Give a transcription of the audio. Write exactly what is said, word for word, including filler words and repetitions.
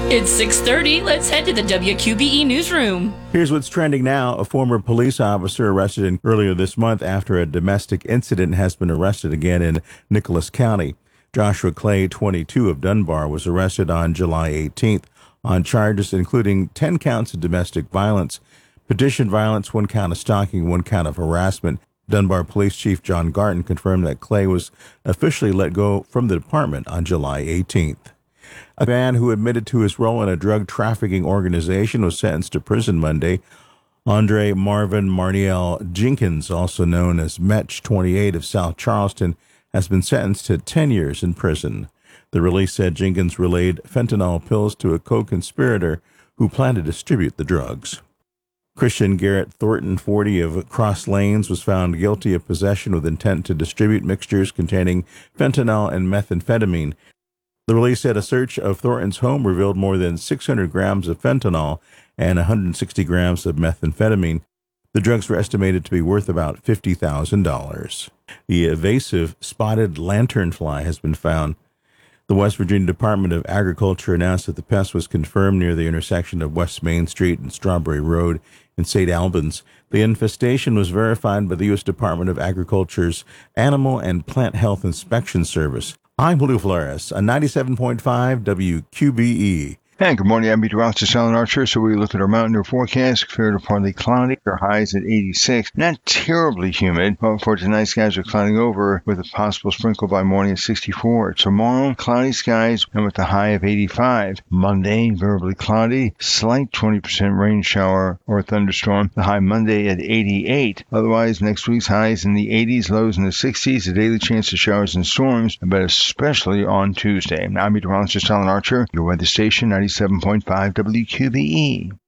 It's six thirty. Let's head to the W Q B E newsroom. Here's what's trending now. A former police officer arrested in earlier this month after a domestic incident has been arrested again in Nicholas County. Joshua Clay, twenty-two, of Dunbar, was arrested on July eighteenth on charges including ten counts of domestic violence, petition violence, one count of stalking, one count of harassment. Dunbar Police Chief John Garton confirmed that Clay was officially let go from the department on July eighteenth. A man who admitted to his role in a drug trafficking organization was sentenced to prison Monday. Andre Marvin Marniel Jenkins, also known as Metch, twenty-eight, of South Charleston, has been sentenced to ten years in prison. The release said Jenkins relayed fentanyl pills to a co-conspirator who planned to distribute the drugs. Christian Garrett Thornton, forty, of Cross Lanes, was found guilty of possession with intent to distribute mixtures containing fentanyl and methamphetamine. The release said a search of Thornton's home revealed more than six hundred grams of fentanyl and one hundred sixty grams of methamphetamine. The drugs were estimated to be worth about fifty thousand dollars. The evasive spotted lanternfly has been found. The West Virginia Department of Agriculture announced that the pest was confirmed near the intersection of West Main Street and Strawberry Road in Saint Albans. The infestation was verified by the U S Department of Agriculture's Animal and Plant Health Inspection Service. I'm Lou Flores on ninety-seven point five W Q B E. And good morning, I'm meteorologist Alan Archer. So we look at our mountain air forecast. Fair to partly cloudy. Our highs at eighty-six. Not terribly humid. But for tonight, skies are clouding over with a possible sprinkle by morning at sixty-four. Tomorrow, cloudy skies and with a high of eighty-five. Monday, variably cloudy. Slight twenty percent rain shower or thunderstorm. The high Monday at eighty-eight. Otherwise, next week's highs in the eighties, lows in the sixties. A daily chance of showers and storms, but especially on Tuesday. I'm meteorologist Alan Archer. Your weather station, ninety-seven point five W Q B E.